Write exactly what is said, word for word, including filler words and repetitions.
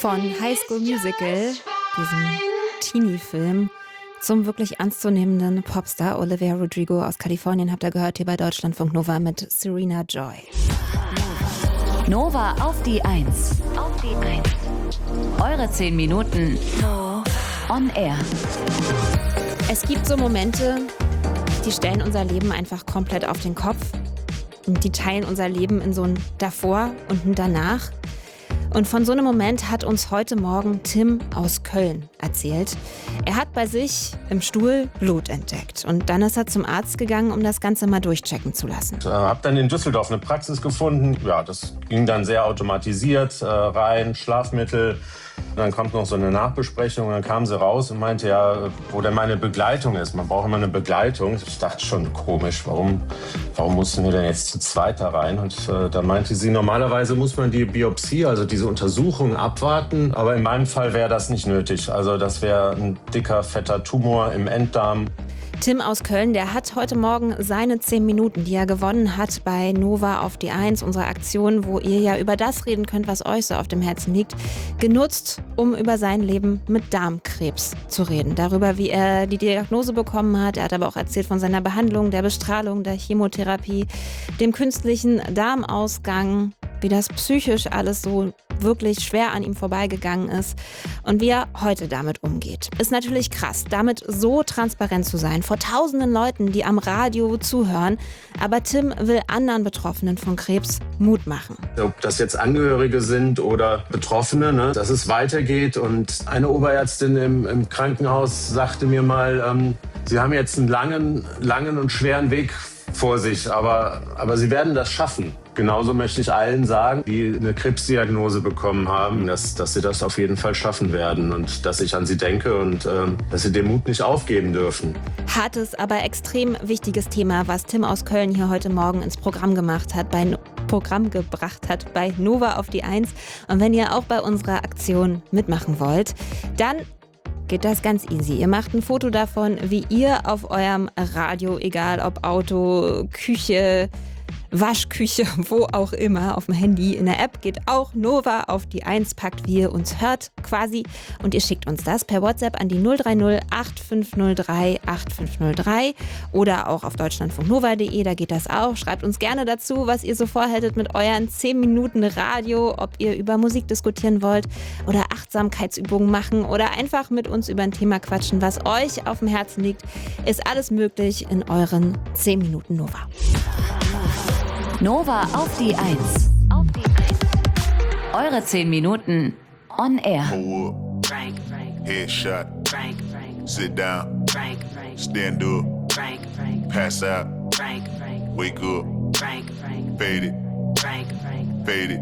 Von High School Musical, diesem Teenie-Film, zum wirklich ernstzunehmenden Popstar Olivia Rodrigo aus Kalifornien habt ihr gehört hier bei Deutschlandfunk Nova mit Serena Joy. Nova auf die Eins. Auf die Eins. Eure zehn Minuten on air. Es gibt so Momente, die stellen unser Leben einfach komplett auf den Kopf. Und die teilen unser Leben in so ein Davor und ein Danach. Und von so einem Moment hat uns heute Morgen Tim aus Köln erzählt. Er hat bei sich im Stuhl Blut entdeckt. Und dann ist er zum Arzt gegangen, um das Ganze mal durchchecken zu lassen. Ich habe dann in Düsseldorf eine Praxis gefunden. Ja, das ging dann sehr automatisiert äh, rein, Schlafmittel. Dann kommt noch so eine Nachbesprechung und dann kam sie raus und meinte ja, wo denn meine Begleitung ist. Man braucht immer eine Begleitung. Ich dachte schon komisch, warum, warum mussten wir denn jetzt zu zweit da rein? Und äh, da meinte sie, normalerweise muss man die Biopsie, also diese Untersuchung abwarten. Aber in meinem Fall wäre das nicht nötig. Also das wäre ein dicker, fetter Tumor im Enddarm. Tim aus Köln, der hat heute Morgen seine zehn Minuten, die er gewonnen hat bei Nova auf die Eins, unserer Aktion, wo ihr ja über das reden könnt, was euch so auf dem Herzen liegt, genutzt, um über sein Leben mit Darmkrebs zu reden. Darüber, wie er die Diagnose bekommen hat. Er hat aber auch erzählt von seiner Behandlung, der Bestrahlung, der Chemotherapie, dem künstlichen Darmausgang, wie das psychisch alles so wirklich schwer an ihm vorbeigegangen ist und wie er heute damit umgeht. Ist natürlich krass, damit so transparent zu sein, vor tausenden Leuten, die am Radio zuhören. Aber Tim will anderen Betroffenen von Krebs Mut machen. Ob das jetzt Angehörige sind oder Betroffene, ne, dass es weitergeht. Und eine Oberärztin im, im Krankenhaus sagte mir mal, ähm, Sie haben jetzt einen langen, langen und schweren Weg vor sich, aber, aber Sie werden das schaffen. Genauso möchte ich allen sagen, die eine Krebsdiagnose bekommen haben, dass, dass sie das auf jeden Fall schaffen werden und dass ich an sie denke und äh, dass sie den Mut nicht aufgeben dürfen. Hartes, aber extrem wichtiges Thema, was Tim aus Köln hier heute Morgen ins Programm gemacht hat, bei no- Programm gebracht hat bei Nova auf die Eins. Und wenn ihr auch bei unserer Aktion mitmachen wollt, dann geht das ganz easy. Ihr macht ein Foto davon, wie ihr auf eurem Radio, egal ob Auto, Küche, Waschküche, wo auch immer, auf dem Handy, in der App geht auch Nova auf die Eins, packt, wie ihr uns hört quasi. Und ihr schickt uns das per WhatsApp an die null drei null acht fünf null drei acht fünf null drei oder auch auf deutschlandfunknova punkt de, da geht das auch. Schreibt uns gerne dazu, was ihr so vorhättet mit euren zehn Minuten Radio, ob ihr über Musik diskutieren wollt oder Achtsamkeitsübungen machen oder einfach mit uns über ein Thema quatschen, was euch auf dem Herzen liegt. Ist alles möglich in euren zehn Minuten Nova. Nova auf die Eins. Auf die Eins. Eure zehn Minuten on air. Hold up. Frank, Frank, Headshot. Frank, Frank, Sit down. Frank, Frank, Stand up. Frank, Frank, Pass out. Frank, Frank, Wake up. Frank, Frank, Fade it. Frank, Frank. Fade it.